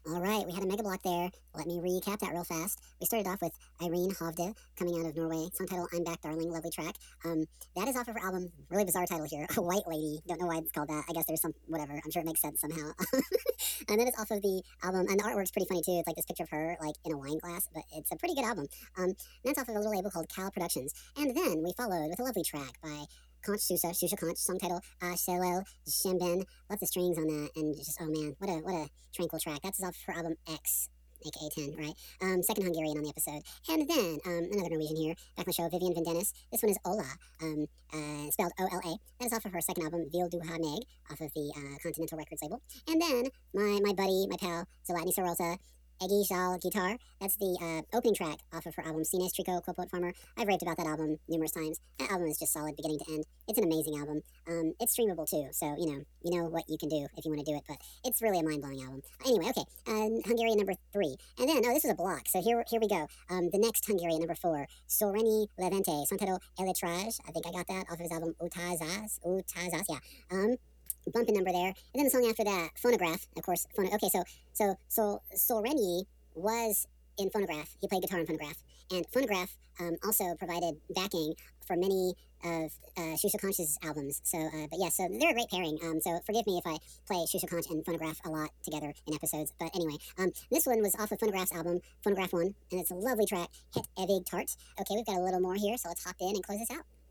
All right, we had a mega block there. Let me recap that real fast. We started off with Irene Hovde coming out of Norway. Song title I'm Back Darling, lovely track. That is off of her album, really bizarre title here, A White Lady. Don't know why it's called that. I guess there's some, whatever. I'm sure it makes sense somehow. And then it's off of the album, and the artwork's pretty funny too. It's like this picture of her like in a wine glass, but it's a pretty good album. And that's off of a little label called Cal Productions. And then we followed with a lovely track by Conch Susha Conch, song title Shelel Shemben. Love the strings on that, and just oh man, what a tranquil track. That's off her album X, aka 10, right? Second Hungarian on the episode. And then another Norwegian here, back on the show, Vivian Vindenis. This one is Ola, spelled O-L-A. That is off of her second album, Vil du ha meg, off of the Continental Records label. And then my buddy, my pal, Zlatni Sorolta, Eggy Zal Guitar. That's the opening track off of her album, Sines Trico, Quilpoet Farmer. I've raved about that album numerous times. That album is just solid, beginning to end. It's an amazing album. It's streamable too, so you know what you can do if you want to do it. But it's really a mind-blowing album. Anyway, okay, Hungarian number 3, and then this was a block. So here we go. The next Hungarian number 4, Soreni Levente, song title Elitrage. I think I got that off of his album Utazaz. Yeah. Bumping number there, and then the song after that, Phonograph, of course. Okay, so Soreni was in Phonograph. He played guitar in Phonograph, and Phonograph also provided backing for many of Shusha Conch's albums. So, but yeah, so they're a great pairing. So forgive me if I play Shusha Conch and Phonograph a lot together in episodes. But anyway, this one was off of Phonograph's album, Phonograph 1, and it's a lovely track, Het Evig Tart. Okay, we've got a little more here, so let's hop in and close this out.